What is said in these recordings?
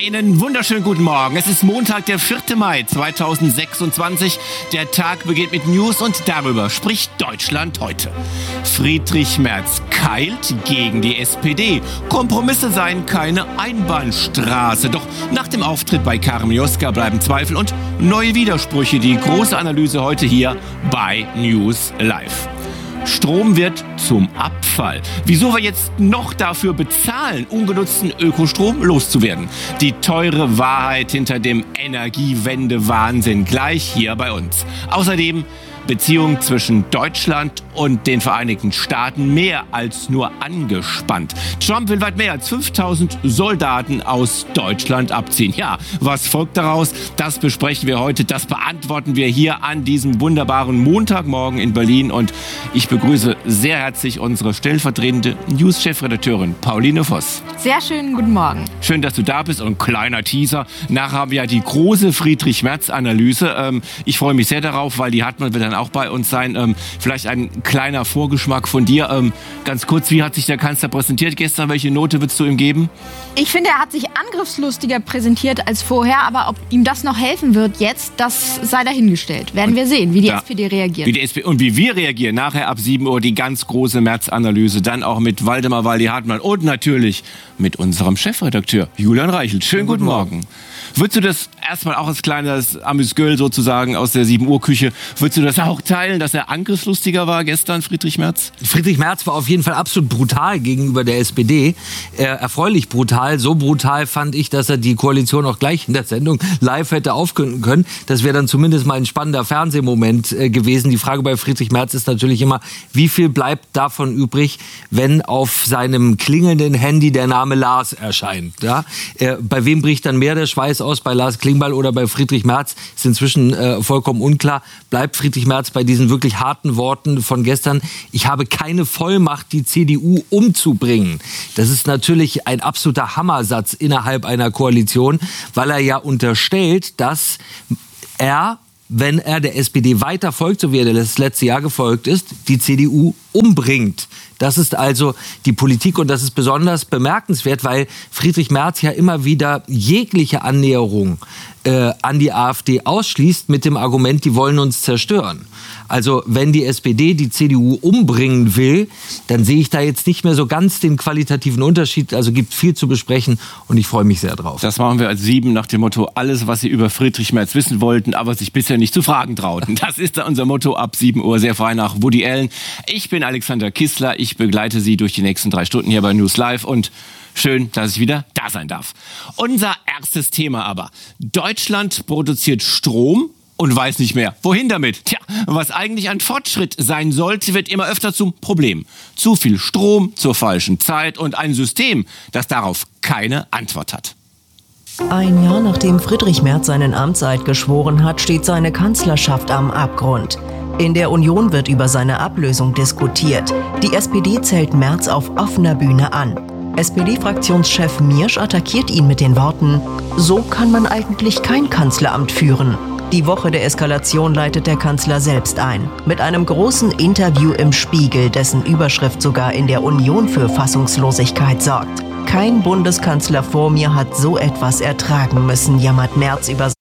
Einen wunderschönen guten Morgen. Es ist Montag, der 4. Mai 2026. Der Tag beginnt mit News und darüber spricht Deutschland heute. Friedrich Merz keilt gegen die SPD. Kompromisse seien keine Einbahnstraße. Doch nach dem Auftritt bei Carmen Joska bleiben Zweifel und neue Widersprüche. Die große Analyse heute hier bei News Live. Strom wird zum Abfall. Wieso wir jetzt noch dafür bezahlen, ungenutzten Ökostrom loszuwerden? Die teure Wahrheit hinter dem Energiewende-Wahnsinn gleich hier bei uns. Außerdem Beziehungen zwischen Deutschland und den Vereinigten Staaten mehr als nur angespannt. Trump will weit mehr als 5000 Soldaten aus Deutschland abziehen. Ja, was folgt daraus? Das besprechen wir heute, das beantworten wir hier an diesem wunderbaren Montagmorgen in Berlin. Und ich begrüße sehr herzlich unsere stellvertretende News-Chefredakteurin Pauline Voss. Sehr schönen guten Morgen. Schön, dass du da bist und kleiner Teaser. Nachher haben wir ja die große Friedrich-Merz-Analyse. Ich freue mich sehr darauf, weil die Hartmann wird dann auch bei uns sein. Vielleicht ein kleiner Vorgeschmack von dir. Ganz kurz, wie hat sich der Kanzler präsentiert gestern? Welche Note würdest du ihm geben? Ich finde, er hat sich angriffslustiger präsentiert als vorher. Aber ob ihm das noch helfen wird jetzt, das sei dahingestellt. Werden wir sehen, wie die SPD reagiert. Und wie wir reagieren. Nachher ab 7 Uhr die ganz große März-Analyse. Dann auch mit Waldemar Walli-Hartmann und natürlich mit unserem Chefredakteur Julian Reichelt. Schönen guten Morgen. Würdest du das erstmal auch als kleines Amüsgöl sozusagen aus der 7-Uhr-Küche, würdest du das auch teilen, dass er angriffslustiger war gestern, Friedrich Merz? Friedrich Merz war auf jeden Fall absolut brutal gegenüber der SPD. Erfreulich brutal. So brutal fand ich, dass er die Koalition auch gleich in der Sendung live hätte aufkündigen können. Das wäre dann zumindest mal ein spannender Fernsehmoment gewesen. Die Frage bei Friedrich Merz ist natürlich immer, wie viel bleibt davon übrig, wenn auf seinem klingelnden Handy der Name Lars erscheint? Ja? Bei wem bricht dann mehr der Schweiß aus, bei Lars Klingbeil oder bei Friedrich Merz, ist inzwischen vollkommen unklar. Bleibt Friedrich Merz bei diesen wirklich harten Worten von gestern: Ich habe keine Vollmacht, die CDU umzubringen. Das ist natürlich ein absoluter Hammersatz innerhalb einer Koalition, weil er ja unterstellt, dass er, wenn er der SPD weiter folgt, so wie er das letzte Jahr gefolgt ist, die CDU umbringt. Das ist also die Politik und das ist besonders bemerkenswert, weil Friedrich Merz ja immer wieder jegliche Annäherung an die AfD ausschließt mit dem Argument, die wollen uns zerstören. Also wenn die SPD die CDU umbringen will, dann sehe ich da jetzt nicht mehr so ganz den qualitativen Unterschied. Also gibt viel zu besprechen und ich freue mich sehr drauf. Das machen wir als 7 nach dem Motto: Alles, was Sie über Friedrich Merz wissen wollten, aber sich bisher nicht zu fragen trauten. Das ist unser Motto ab 7 Uhr, sehr frei nach Woody Allen. Ich bin Alexander Kissler, ich begleite Sie durch die nächsten 3 Stunden hier bei News Live und schön, dass ich wieder da sein darf. Unser erstes Thema aber: Deutschland produziert Strom und weiß nicht mehr, wohin damit. Tja, was eigentlich ein Fortschritt sein sollte, wird immer öfter zum Problem. Zu viel Strom zur falschen Zeit und ein System, das darauf keine Antwort hat. Ein Jahr nachdem Friedrich Merz seinen Amtseid geschworen hat, steht seine Kanzlerschaft am Abgrund. In der Union wird über seine Ablösung diskutiert. Die SPD zählt Merz auf offener Bühne an. SPD-Fraktionschef Miersch attackiert ihn mit den Worten: So kann man eigentlich kein Kanzleramt führen. Die Woche der Eskalation leitet der Kanzler selbst ein. Mit einem großen Interview im Spiegel, dessen Überschrift sogar in der Union für Fassungslosigkeit sorgt. Kein Bundeskanzler vor mir hat so etwas ertragen müssen, jammert Merz über...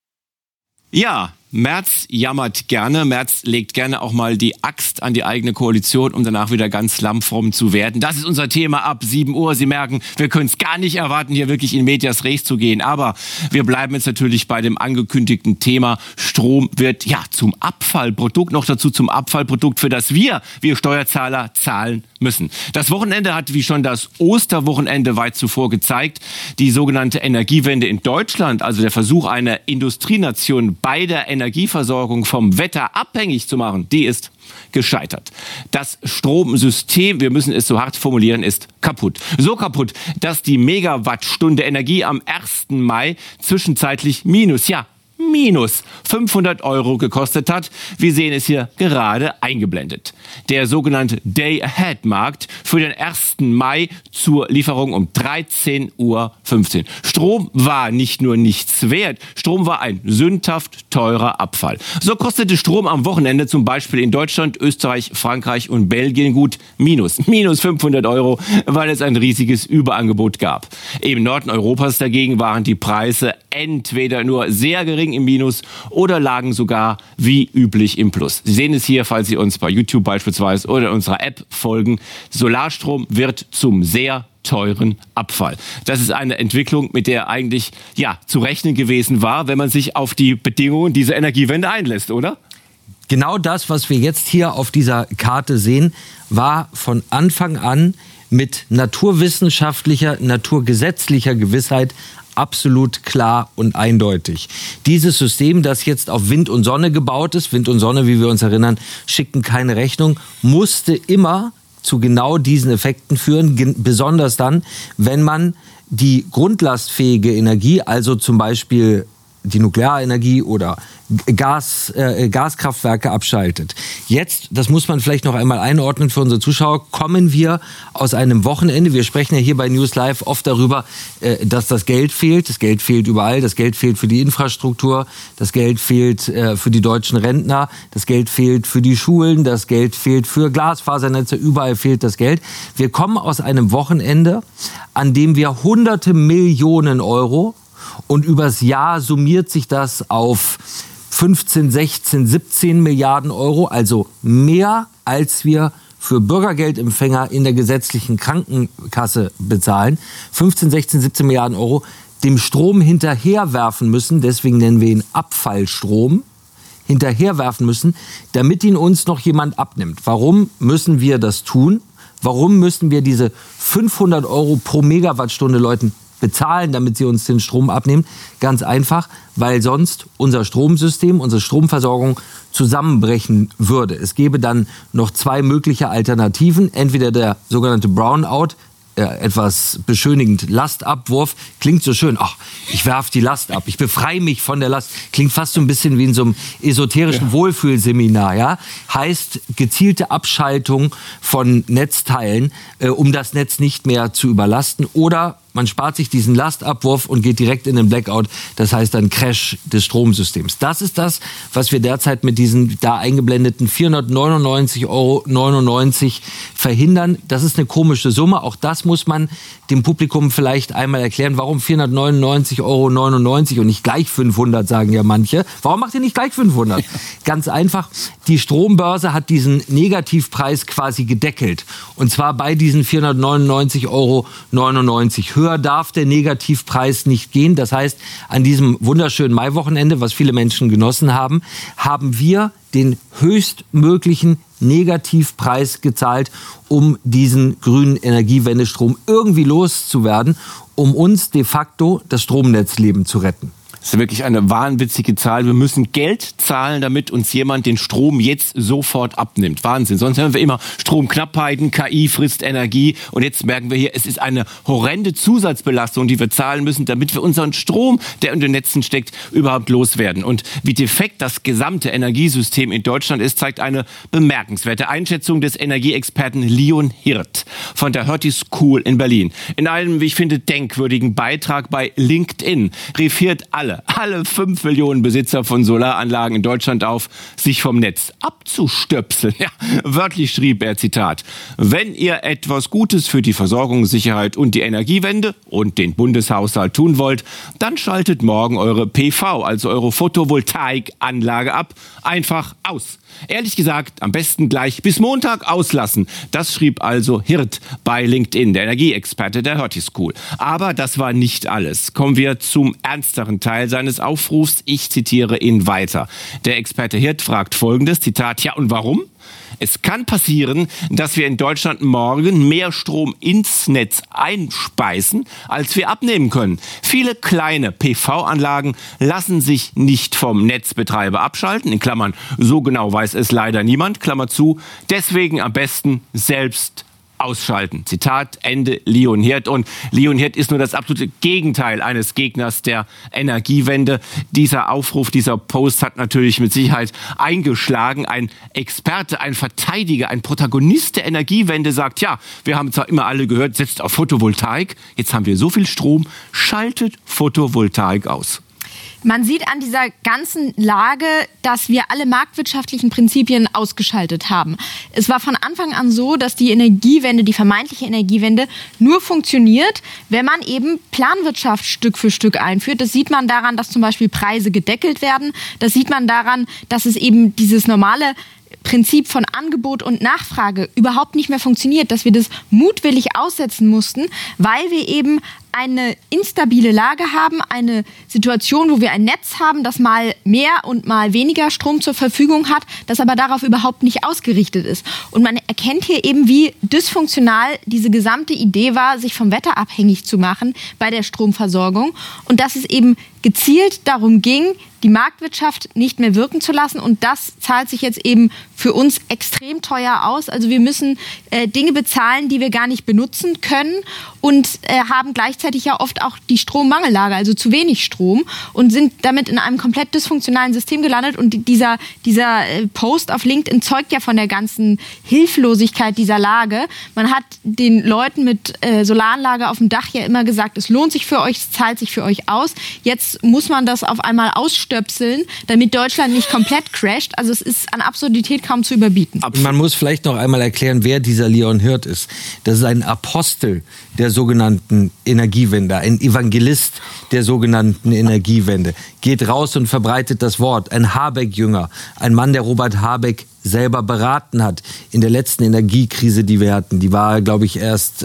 Ja, Merz jammert gerne. Merz legt gerne auch mal die Axt an die eigene Koalition, um danach wieder ganz lammfromm zu werden. Das ist unser Thema ab 7 Uhr. Sie merken, wir können es gar nicht erwarten, hier wirklich in medias res zu gehen. Aber wir bleiben jetzt natürlich bei dem angekündigten Thema. Strom wird ja zum Abfallprodukt, noch dazu zum Abfallprodukt, für das wir Steuerzahler zahlen müssen. Das Wochenende hat, wie schon das Osterwochenende weit zuvor gezeigt, die sogenannte Energiewende in Deutschland, also der Versuch einer Industrienation bei der Energieversorgung vom Wetter abhängig zu machen, die ist gescheitert. Das Stromsystem, wir müssen es so hart formulieren, ist kaputt. So kaputt, dass die Megawattstunde Energie am 1. Mai zwischenzeitlich minus 500 € gekostet hat. Wir sehen es hier gerade eingeblendet. Der sogenannte Day-Ahead-Markt für den 1. Mai zur Lieferung um 13:15 Uhr. Strom war nicht nur nichts wert, Strom war ein sündhaft teurer Abfall. So kostete Strom am Wochenende zum Beispiel in Deutschland, Österreich, Frankreich und Belgien gut minus 500 €, weil es ein riesiges Überangebot gab. Im Norden Europas dagegen waren die Preise entweder nur sehr gering im Minus oder lagen sogar wie üblich im Plus. Sie sehen es hier, falls Sie uns bei YouTube beispielsweise oder unserer App folgen. Solarstrom wird zum sehr teuren Abfall. Das ist eine Entwicklung, mit der eigentlich zu rechnen gewesen war, wenn man sich auf die Bedingungen dieser Energiewende einlässt, oder? Genau das, was wir jetzt hier auf dieser Karte sehen, war von Anfang an mit naturwissenschaftlicher, naturgesetzlicher Gewissheit absolut klar und eindeutig. Dieses System, das jetzt auf Wind und Sonne gebaut ist, Wind und Sonne, wie wir uns erinnern, schickten keine Rechnung, musste immer zu genau diesen Effekten führen, besonders dann, wenn man die grundlastfähige Energie, also zum Beispiel die Nuklearenergie oder Gaskraftwerke abschaltet. Jetzt, das muss man vielleicht noch einmal einordnen für unsere Zuschauer, kommen wir aus einem Wochenende. Wir sprechen ja hier bei News Live oft darüber, dass das Geld fehlt. Das Geld fehlt überall. Das Geld fehlt für die Infrastruktur. Das Geld fehlt für die deutschen Rentner. Das Geld fehlt für die Schulen. Das Geld fehlt für Glasfasernetze. Überall fehlt das Geld. Wir kommen aus einem Wochenende, an dem wir hunderte Millionen Euro, und übers Jahr summiert sich das auf 15, 16, 17 Milliarden Euro, also mehr als wir für Bürgergeldempfänger in der gesetzlichen Krankenkasse bezahlen. 15, 16, 17 Milliarden Euro dem Strom hinterherwerfen müssen, deswegen nennen wir ihn Abfallstrom, hinterherwerfen müssen, damit ihn uns noch jemand abnimmt. Warum müssen wir das tun? Warum müssen wir diese 500 € pro Megawattstunde Leuten bezahlen, damit sie uns den Strom abnehmen? Ganz einfach, weil sonst unser Stromsystem, unsere Stromversorgung zusammenbrechen würde. Es gäbe dann noch zwei mögliche Alternativen. Entweder der sogenannte Brownout, etwas beschönigend Lastabwurf, klingt so schön. Ach, ich werfe die Last ab, ich befreie mich von der Last. Klingt fast so ein bisschen wie in so einem esoterischen Wohlfühlseminar. Ja? Heißt gezielte Abschaltung von Netzteilen, um das Netz nicht mehr zu überlasten. Oder man spart sich diesen Lastabwurf und geht direkt in den Blackout. Das heißt dann Crash des Stromsystems. Das ist das, was wir derzeit mit diesen da eingeblendeten 499,99 € verhindern. Das ist eine komische Summe. Auch das muss man dem Publikum vielleicht einmal erklären. Warum 499,99 € und nicht gleich 500, sagen ja manche. Warum macht ihr nicht gleich 500? Ganz einfach. Die Strombörse hat diesen Negativpreis quasi gedeckelt. Und zwar bei diesen 499,99 €. Höher darf der Negativpreis nicht gehen. Das heißt, an diesem wunderschönen Maiwochenende, was viele Menschen genossen haben, haben wir den höchstmöglichen Negativpreis gezahlt, um diesen grünen Energiewendestrom irgendwie loszuwerden, um uns de facto das Stromnetzleben zu retten. Das ist wirklich eine wahnwitzige Zahl. Wir müssen Geld zahlen, damit uns jemand den Strom jetzt sofort abnimmt. Wahnsinn. Sonst hören wir immer Stromknappheiten, KI frisst Energie. Und jetzt merken wir hier, es ist eine horrende Zusatzbelastung, die wir zahlen müssen, damit wir unseren Strom, der in den Netzen steckt, überhaupt loswerden. Und wie defekt das gesamte Energiesystem in Deutschland ist, zeigt eine bemerkenswerte Einschätzung des Energieexperten Leon Hirt von der Hertie School in Berlin. In einem, wie ich finde, denkwürdigen Beitrag bei LinkedIn rief Hirt alle 5 Millionen Besitzer von Solaranlagen in Deutschland auf, sich vom Netz abzustöpseln. Ja, wörtlich schrieb er, Zitat, wenn ihr etwas Gutes für die Versorgungssicherheit und die Energiewende und den Bundeshaushalt tun wollt, dann schaltet morgen eure PV, also eure Photovoltaikanlage ab, einfach aus. Ehrlich gesagt, am besten gleich bis Montag auslassen. Das schrieb also Hirt bei LinkedIn, der Energieexperte der Hertie School. Aber das war nicht alles. Kommen wir zum ernsteren Teil seines Aufrufs. Ich zitiere ihn weiter. Der Experte Hirt fragt Folgendes, Zitat, ja und warum? Es kann passieren, dass wir in Deutschland morgen mehr Strom ins Netz einspeisen, als wir abnehmen können. Viele kleine PV-Anlagen lassen sich nicht vom Netzbetreiber abschalten, in Klammern, so genau weiß es leider niemand, Klammer zu, deswegen am besten selbst ausschalten. Zitat Ende Leon Hirt. Und Leon Hirt ist nur das absolute Gegenteil eines Gegners der Energiewende. Dieser Aufruf, dieser Post hat natürlich mit Sicherheit eingeschlagen. Ein Experte, ein Verteidiger, ein Protagonist der Energiewende sagt, ja, wir haben zwar immer alle gehört, setzt auf Photovoltaik. Jetzt haben wir so viel Strom, schaltet Photovoltaik aus. Man sieht an dieser ganzen Lage, dass wir alle marktwirtschaftlichen Prinzipien ausgeschaltet haben. Es war von Anfang an so, dass die Energiewende, die vermeintliche Energiewende, nur funktioniert, wenn man eben Planwirtschaft Stück für Stück einführt. Das sieht man daran, dass zum Beispiel Preise gedeckelt werden. Das sieht man daran, dass es eben dieses normale Prinzip von Angebot und Nachfrage überhaupt nicht mehr funktioniert, dass wir das mutwillig aussetzen mussten, weil wir eben eine instabile Lage haben, eine Situation, wo wir ein Netz haben, das mal mehr und mal weniger Strom zur Verfügung hat, das aber darauf überhaupt nicht ausgerichtet ist. Und man erkennt hier eben, wie dysfunktional diese gesamte Idee war, sich vom Wetter abhängig zu machen bei der Stromversorgung und dass es eben gezielt darum ging, die Marktwirtschaft nicht mehr wirken zu lassen. Und das zahlt sich jetzt eben für uns extrem teuer aus. Also wir müssen Dinge bezahlen, die wir gar nicht benutzen können und haben gleichzeitig ja oft auch die Strommangellage, also zu wenig Strom und sind damit in einem komplett dysfunktionalen System gelandet. Und dieser Post auf LinkedIn zeugt ja von der ganzen Hilflosigkeit dieser Lage. Man hat den Leuten mit Solaranlage auf dem Dach ja immer gesagt, es lohnt sich für euch, es zahlt sich für euch aus. Jetzt muss man das auf einmal ausstöpseln, damit Deutschland nicht komplett crasht. Also es ist an Absurdität kaum zu überbieten. Man muss vielleicht noch einmal erklären, wer dieser Leon Hirt ist. Das ist ein Apostel der sogenannten Energiewende, ein Evangelist der sogenannten Energiewende. Geht raus und verbreitet das Wort. Ein Habeck-Jünger, ein Mann, der Robert Habeck selber beraten hat in der letzten Energiekrise, die wir hatten. Die war, glaube ich, erst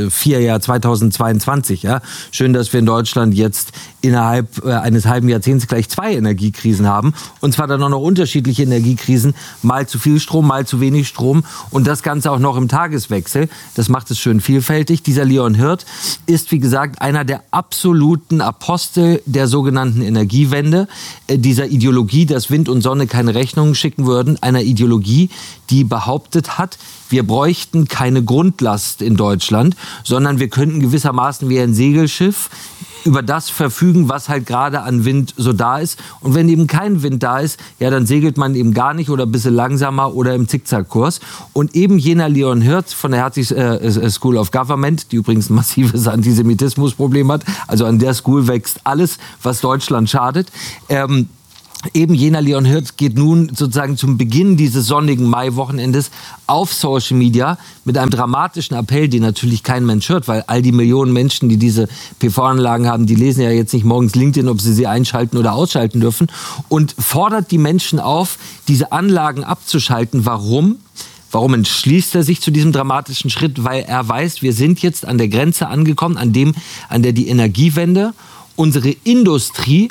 2022. Ja? Schön, dass wir in Deutschland jetzt innerhalb eines halben Jahrzehnts gleich 2 Energiekrisen haben. Und zwar dann auch noch unterschiedliche Energiekrisen. Mal zu viel Strom, mal zu wenig Strom. Und das Ganze auch noch im Tageswechsel. Das macht es schön vielfältig. Dieser Leon Hirt ist, wie gesagt, einer der absoluten Apostel der sogenannten Energiewende. Dieser Ideologie, dass Wind und Sonne keine Rechnungen schicken würden. Einer Ideologie, die behauptet hat, wir bräuchten keine Grundlast in Deutschland, sondern wir könnten gewissermaßen wie ein Segelschiff über das verfügen, was halt gerade an Wind so da ist. Und wenn eben kein Wind da ist, ja, dann segelt man eben gar nicht oder ein bisschen langsamer oder im Zickzackkurs. Und eben jener Leon Hirt von der Hertie School of Government, die übrigens ein massives Antisemitismusproblem hat, also an der School wächst alles, was Deutschland schadet, eben jener Leon Hirt geht nun sozusagen zum Beginn dieses sonnigen Mai-Wochenendes auf Social Media mit einem dramatischen Appell, den natürlich kein Mensch hört, weil all die Millionen Menschen, die diese PV-Anlagen haben, die lesen ja jetzt nicht morgens LinkedIn, ob sie einschalten oder ausschalten dürfen, und fordert die Menschen auf, diese Anlagen abzuschalten. Warum? Warum entschließt er sich zu diesem dramatischen Schritt? Weil er weiß, wir sind jetzt an der Grenze angekommen, an der die Energiewende unsere Industrie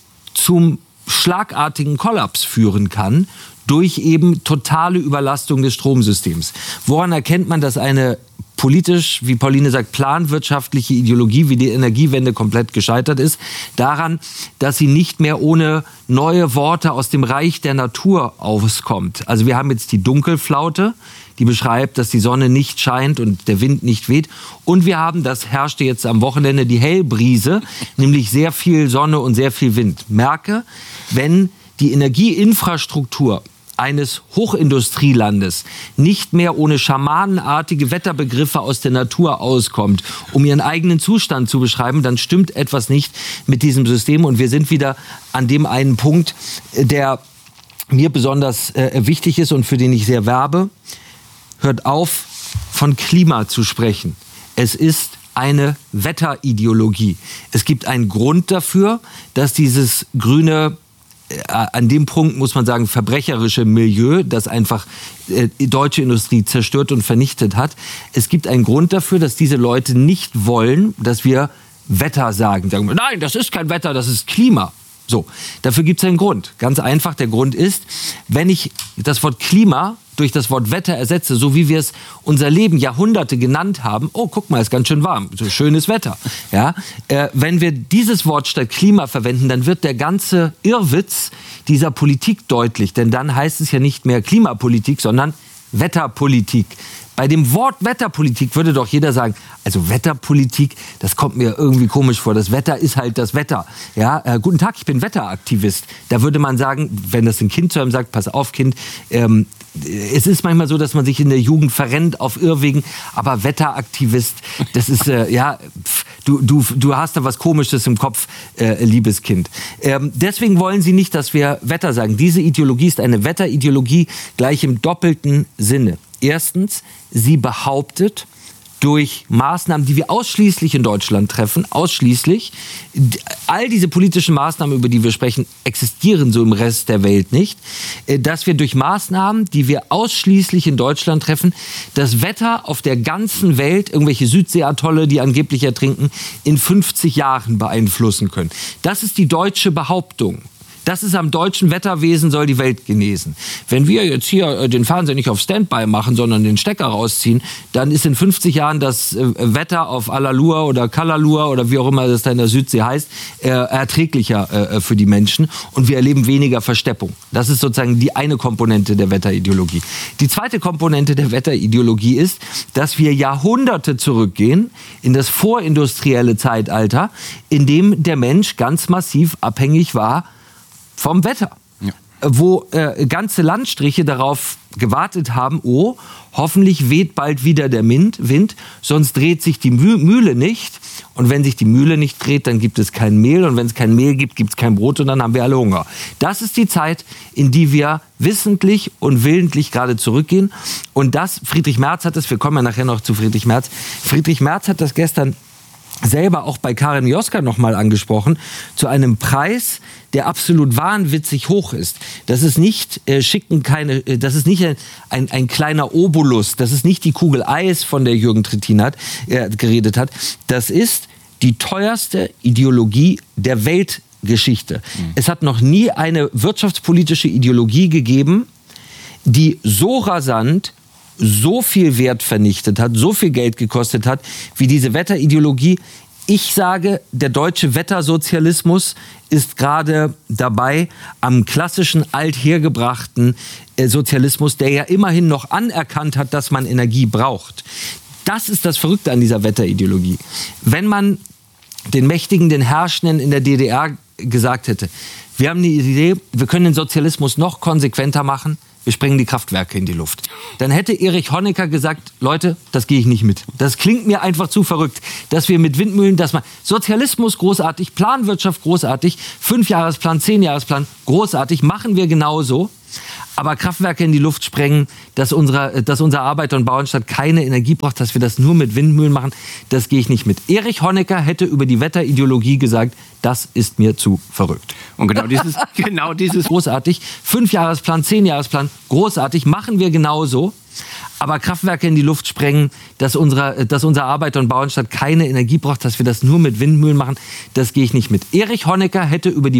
zum schlagartigen Kollaps führen kann durch eben totale Überlastung des Stromsystems. Woran erkennt man, dass eine politisch, wie Pauline sagt, planwirtschaftliche Ideologie wie die Energiewende komplett gescheitert ist? Daran, dass sie nicht mehr ohne neue Worte aus dem Reich der Natur auskommt. Also wir haben jetzt die Dunkelflaute, die beschreibt, dass die Sonne nicht scheint und der Wind nicht weht. Und wir haben, das herrschte jetzt am Wochenende, die Hellbrise, nämlich sehr viel Sonne und sehr viel Wind. Merke, wenn die Energieinfrastruktur eines Hochindustrielandes nicht mehr ohne schamanenartige Wetterbegriffe aus der Natur auskommt, um ihren eigenen Zustand zu beschreiben, dann stimmt etwas nicht mit diesem System. Und wir sind wieder an dem einen Punkt, der mir besonders wichtig ist und für den ich sehr werbe. Hört auf, von Klima zu sprechen. Es ist eine Wetterideologie. Es gibt einen Grund dafür, dass dieses grüne, an dem Punkt muss man sagen, verbrecherische Milieu, das einfach die deutsche Industrie zerstört und vernichtet hat. Es gibt einen Grund dafür, dass diese Leute nicht wollen, dass wir Wetter sagen. Sagen wir, nein, das ist kein Wetter, das ist Klima. So, dafür gibt es einen Grund. Ganz einfach, der Grund ist, wenn ich das Wort Klima durch das Wort Wetter ersetze, so wie wir es unser Leben Jahrhunderte genannt haben, oh, guck mal, ist ganz schön warm, so schönes Wetter. Ja? Wenn wir dieses Wort statt Klima verwenden, dann wird der ganze Irrwitz dieser Politik deutlich. Denn dann heißt es ja nicht mehr Klimapolitik, sondern Wetterpolitik. Bei dem Wort Wetterpolitik würde doch jeder sagen, also Wetterpolitik, das kommt mir irgendwie komisch vor. Das Wetter ist halt das Wetter. Ja, guten Tag, ich bin Wetteraktivist. Da würde man sagen, wenn das ein Kind zu einem sagt, pass auf Kind, es ist manchmal so, dass man sich in der Jugend verrennt auf Irrwegen, aber Wetteraktivist, das ist, du hast da was Komisches im Kopf, liebes Kind. Deswegen wollen sie nicht, dass wir Wetter sagen. Diese Ideologie ist eine Wetterideologie gleich im doppelten Sinne. Erstens, sie behauptet, durch Maßnahmen, die wir ausschließlich in Deutschland treffen, ausschließlich, all diese politischen Maßnahmen, über die wir sprechen, existieren so im Rest der Welt nicht, dass wir durch Maßnahmen, die wir ausschließlich in Deutschland treffen, das Wetter auf der ganzen Welt, irgendwelche Südseeatolle, die angeblich ertrinken, in 50 Jahren beeinflussen können. Das ist die deutsche Behauptung. Das ist am deutschen Wetterwesen, soll die Welt genesen. Wenn wir jetzt hier den Fernseher nicht auf Standby machen, sondern den Stecker rausziehen, dann ist in 50 Jahren das Wetter auf Alalua oder Kalalua oder wie auch immer das da in der Südsee heißt, erträglicher für die Menschen und wir erleben weniger Versteppung. Das ist sozusagen die eine Komponente der Wetterideologie. Die zweite Komponente der Wetterideologie ist, dass wir Jahrhunderte zurückgehen in das vorindustrielle Zeitalter, in dem der Mensch ganz massiv abhängig war vom Wetter, ja. Wo ganze Landstriche darauf gewartet haben, oh, hoffentlich weht bald wieder der Wind, sonst dreht sich die Mühle nicht. Und wenn sich die Mühle nicht dreht, dann gibt es kein Mehl. Und wenn es kein Mehl gibt, gibt es kein Brot und dann haben wir alle Hunger. Das ist die Zeit, in die wir wissentlich und willentlich gerade zurückgehen. Und das, Friedrich Merz hat das, wir kommen ja nachher noch zu Friedrich Merz. Friedrich Merz hat das gestern selber auch bei Karin Mioska noch mal angesprochen, zu einem Preis, der absolut wahnwitzig hoch ist. Das ist nicht das ist nicht ein kleiner Obolus, das ist nicht die Kugel Eis, von der Jürgen Trittin geredet hat. Das ist die teuerste Ideologie der Weltgeschichte. Es hat noch nie eine wirtschaftspolitische Ideologie gegeben, die so rasant so viel Wert vernichtet hat, so viel Geld gekostet hat, wie diese Wetterideologie. Ich sage, der deutsche Wettersozialismus ist gerade dabei, am klassischen, althergebrachten Sozialismus, der ja immerhin noch anerkannt hat, dass man Energie braucht. Das ist das Verrückte an dieser Wetterideologie. Wenn man den Mächtigen, den Herrschenden in der DDR gesagt hätte, wir haben eine Idee, wir können den Sozialismus noch konsequenter machen, wir sprengen die Kraftwerke in die Luft. Dann hätte Erich Honecker gesagt, Leute, das gehe ich nicht mit. Das klingt mir einfach zu verrückt, dass wir mit Windmühlen, Sozialismus großartig, Planwirtschaft großartig, 5-Jahresplan, 10-Jahresplan großartig, machen wir genauso. Aber Kraftwerke in die Luft sprengen, dass unser Arbeiter- und Bauernstadt keine Energie braucht, dass wir das nur mit Windmühlen machen, das gehe ich nicht mit. Erich Honecker hätte über die Wetterideologie gesagt, das ist mir zu verrückt. Und genau dieses großartig, 5-Jahresplan, 10-Jahresplan, großartig, machen wir genauso. Aber Kraftwerke in die Luft sprengen, dass unser Arbeiter- und Bauernstadt keine Energie braucht, dass wir das nur mit Windmühlen machen, das gehe ich nicht mit. Erich Honecker hätte über die